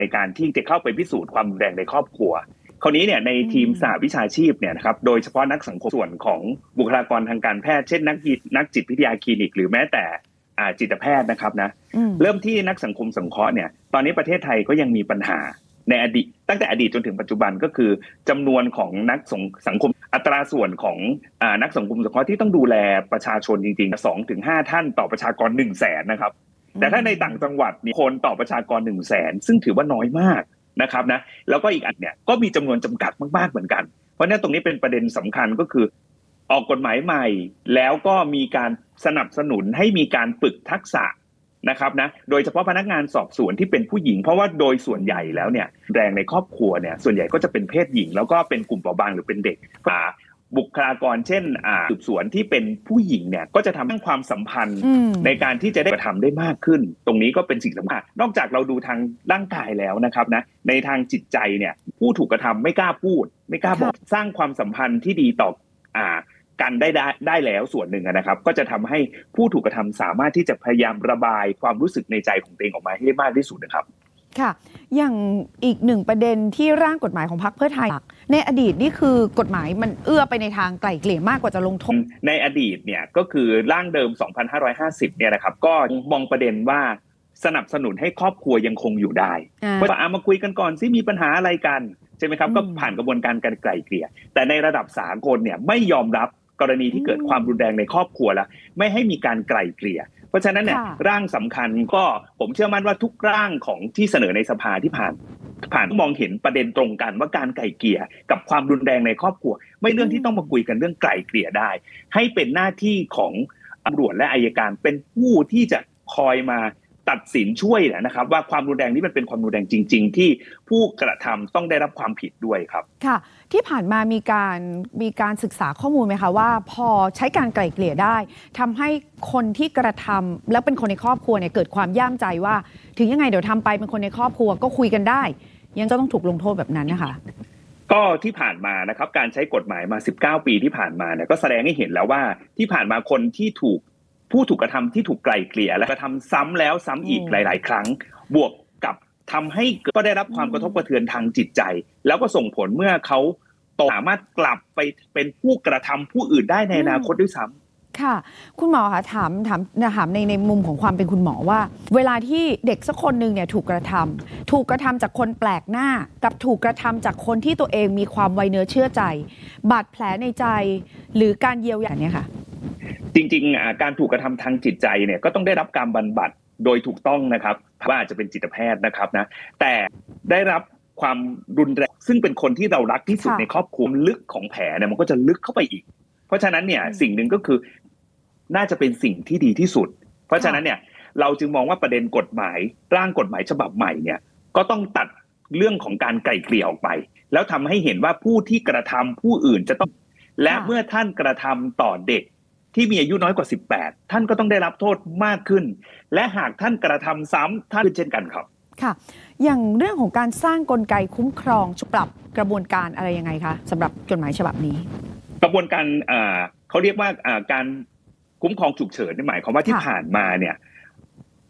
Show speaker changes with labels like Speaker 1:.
Speaker 1: ในการที่จะเข้าไปพิสูจน์ความรุนแรงในครอบครัวคราวนี้เนี่ยในทีมสหวิชาชีพเนี่ยนะครับโดยเฉพาะนักสังคมส่วนของบุคลากรทางการแพทย์เช่นนักจิตวิทยาคลินิกหรือแม้แต่จิตแพทย์นะครับนะเริ่มที่นักสังคมสงเคราะห์เนี่ยตอนนี้ประเทศไทยก็ยังมีปัญหาในอดีตตั้งแต่อดีตจนถึงปัจจุบันก็คือจำนวนของนักสังคมอัตราส่วนของนักสังคมสงเคราะห์ที่ต้องดูแลประชาชนจริงๆ 2-5 ท่านต่อประชากร 100,000 นะครับแต่ถ้าในต่างจังหวัดมีคนต่อประชากร 100,000 ซึ่งถือว่าน้อยมากนะครับนะแล้วก็อีกอันเนี่ยก็มีจำนวนจำกัดมากๆเหมือนกันเพราะฉะนั้นตรงนี้เป็นประเด็นสำคัญก็คือออกกฎหมายใหม่แล้วก็มีการสนับสนุนให้มีการฝึกทักษะนะครับนะโดยเฉพาะพนักงานสอบสวนที่เป็นผู้หญิงเพราะว่าโดยส่วนใหญ่แล้วเนี่ยแรงในครอบครัวเนี่ยส่วนใหญ่ก็จะเป็นเพศหญิงแล้วก็เป็นกลุ่มเปราะบางหรือเป็นเด็กบุคลากรเช่นสืบสวนที่เป็นผู้หญิงเนี่ยก็จะทำให้ความสัมพันธ์ในการที่จะได้กระทำได้มากขึ้นตรงนี้ก็เป็นสิ่งสำคัญนอกจากเราดูทางร่างกายแล้วนะครับนะในทางจิตใจเนี่ยผู้ถูกกระทำไม่กล้าพูดไม่กล้าบอกสร้างความสัมพันธ์ที่ดีต่อกันได้แล้วส่วนหนึ่งนะครับก็จะทำให้ผู้ถูกกระทำสามารถที่จะพยายามระบายความรู้สึกในใจของตัวเองออกมาให้ได้มากที่สุดนะครับ
Speaker 2: ค่ะอย่างอีกหนึ่งประเด็นที่ร่างกฎหมายของพรรคเพื่อไทยในอดีตนี่คือกฎหมายมันเอื้อไปในทางไกล่เกลี่ยมากกว่าจะลงโทษ
Speaker 1: ในอดีตเนี่ยก็คือร่างเดิม 2550 เนี่ยนะครับก็มองประเด็นว่าสนับสนุนให้ครอบครัวยังคงอยู่ได้ว่ามาคุยกันก่อนซิมีปัญหาอะไรกันใช่ไหมครับก็ผ่านกระบวนการไกล่เกลี่ยแต่ในระดับสากลเนี่ยไม่ยอมรับกรณีที่เกิดความรุนแรงในครอบครัวแล้วไม่ให้มีการไกล่เกลี่ยเพราะฉะนั้นเนี่ยร่างสำคัญก็ผมเชื่อมั่นว่าทุกร่างของที่เสนอในสภาที่ผ่านมองเห็นประเด็นตรงกันว่าการไกล่เกลี่ยกับความรุนแรงในครอบครัวไม่เรื่องที่ต้องมาคุยกันเรื่องไกล่เกลี่ยได้ให้เป็นหน้าที่ของตำรวจและอัยการเป็นผู้ที่จะคอยมาตัดสินช่วยนะครับว่าความรุนแรงนี้มันเป็นความรุนแรงจริงๆที่ผู้กระทำต้องได้รับความผิดด้วยครับ
Speaker 2: ค่ะที่ผ่านมามีการศึกษาข้อมูลไหมคะว่าพอใช้การไกล่เกลี่ยได้ทำให้คนที่กระทำแล้วเป็นคนในครอบครัวเนี่ยเกิดความย่ามใจว่าถึงยังไงเดี๋ยวทำไปเป็นคนในครอบครัวก็คุยกันได้ยังจะต้องถูกลงโทษแบบนั้นนะคะ
Speaker 1: ก็ที่ผ่านมานะครับการใช้กฎหมายมา19 ปีที่ผ่านมาเนี่ยก็แสดงให้เห็นแล้วว่าที่ผ่านมาคนที่ผู้ถูกกระทำที่ถูกไกล่เกลี่ยและกระทำซ้ำแล้วซ้ำอีกหลายๆครั้งบวกกับทำให้ก็ได้รับความกระทบกระเทือนทางจิตใจแล้วก็ส่งผลเมื่อเขาสามารถกลับไปเป็นผู้กระทำผู้อื่นได้ในอนาคตด้วยซ้ำ
Speaker 2: ค่ะคุณหมอคะถามในมุมของความเป็นคุณหมอว่าเวลาที่เด็กสักคนนึงเนี่ยถูกกระทำจากคนแปลกหน้ากับถูกกระทำจากคนที่ตัวเองมีความไว้เนื้อเชื่อใจบาดแผลในใจหรือการเยียวยาเนี่ยค่ะ
Speaker 1: จริงๆการถูกกระทำทางจิตใจเนี่ยก็ต้องได้รับการบำบัดโดยถูกต้องนะครับว่าอาจจะเป็นจิตแพทย์นะครับนะแต่ได้รับความรุนแรงซึ่งเป็นคนที่เรารักที่สุดในครอบครัวลึกของแผลเนี่ยมันก็จะลึกเข้าไปอีกเพราะฉะนั้นเนี่ยสิ่งหนึ่งก็คือน่าจะเป็นสิ่งที่ดีที่สุดเพราะฉะนั้นเนี่ยเราจึงมองว่าประเด็นกฎหมายร่างกฎหมายฉบับใหม่เนี่ยก็ต้องตัดเรื่องของการไกล่เกลี่ยออกไปแล้วทำให้เห็นว่าผู้ที่กระทำผู้อื่นจะต้องและเมื่อท่านกระทำต่อเด็กที่มีอายุน้อยกว่า18ท่านก็ต้องได้รับโทษมากขึ้นและหากท่านกระทำซ้ำท่านเช่นกันครับ
Speaker 2: ค่ะอย่างเรื่องของการสร้างกลไกคุ้มครองปรับกระบวนการอะไรยังไงคะสำหรับกฎหมายฉบับนี้
Speaker 1: กระบวนการเขาเรียกว่าการคุ้มครองฉุกเฉินหมายความว่าที่ผ่านมาเนี่ย